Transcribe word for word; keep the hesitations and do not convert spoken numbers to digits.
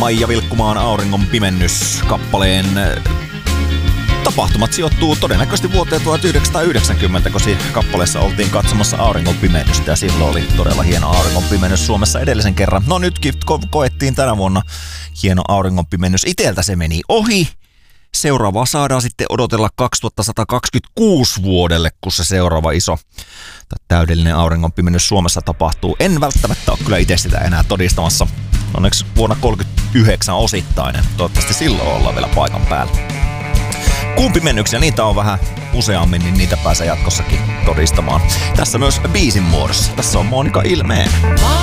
Maija Vilkkumaan Auringon pimennys kappaleen tapahtumat sijoittuu todennäköisesti vuoteen tuhatyhdeksänsataayhdeksänkymmentä, kun siinä kappaleessa oltiin katsomassa auringon pimennystä ja silloin oli todella hieno auringon pimennys Suomessa edellisen kerran. No nytkin ko- koettiin tänä vuonna hieno auringon pimennys. Iteltä se meni ohi. Seuraavaa saadaan sitten odotella kaksituhattasataakaksikymmentäkuusi vuodelle, kun se seuraava iso tai täydellinen auringonpimennys Suomessa tapahtuu. En välttämättä ole kyllä itse sitä enää todistamassa. Onneksi vuonna kolmekymmentäyhdeksän osittainen. Toivottavasti silloin ollaan vielä paikan päällä. Kuun pimennyksiä, niitä on vähän useammin, niin niitä pääsee jatkossakin todistamaan. Tässä myös biisin muodossa. Tässä on Monika Ilmeen.